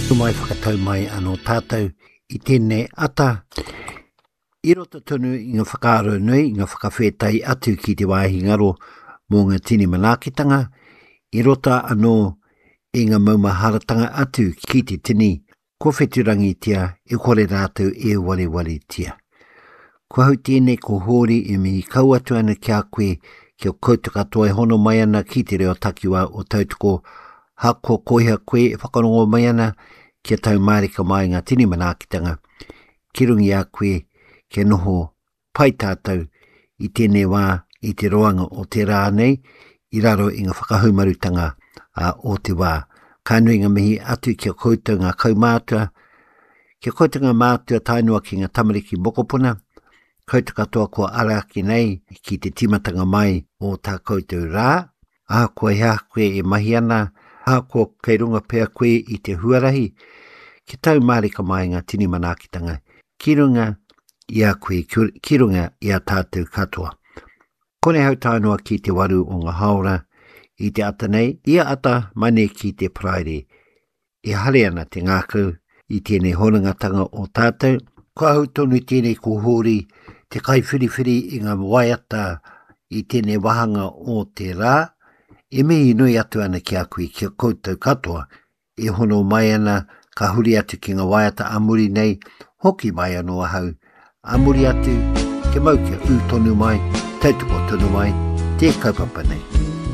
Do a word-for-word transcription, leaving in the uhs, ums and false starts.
Tumai whakatau mai anō tātou I tēnei ata. I rota tonu I ngā whakaaro nui, I ngā whakawhetai atu ki te wāhi ngaro mō ngā tini manakitanga. I rota anō I ngā maumaharatanga atu ki te tini, ko wheturangi tia e kore rātou e wari wari tia. Ko hau tēnei ko hōri I mihi kau atu ana kia koe kia koutu katoa e hono mai ana ki te reo takiwa o tautoko hako koiha koe e whakarongo mai ana kia tau marika mai ngā tini manakitanga. Ki rungi a koe kia noho pai tātou I tēnei wā I te roanga o te rā nei I raro I ngā whakahaumarutanga a o te wā. Ka nui ngā mihi atu kia koutou ngā kaumātua. Kia koutou ngā mātua tainua ki ngā tamariki mokopuna. Koutou katoa kua araki nei ki te timatanga mai o tā koutou rā. A koe hea koe e mahi ana. A koe kei runga pēr koe I te huarahi. Ki tau marika mai ngā tini manakitanga. Ki runga ia koe, ki runga ia tātou katoa. Kone hau tānoa ki te waru o ngā haora I te ata nei. Ia ata mane ki te praere. E hare ana te ngākau I tēnei horangatanga o tātou. Ko hau tonu tēnei ko hōri te kai whiriwhiri I ngā waiata I tēnei wahanga o te rā. E mihi nui atu ana ki a koe kia koutou katoa. E hono mai ana ka huri atu ki ngā waiata amuri nei. Hoki mai anō hau. Amuri atu, ke mau kia u tonu mai, tautoko tonu mai, te kaupapa nei.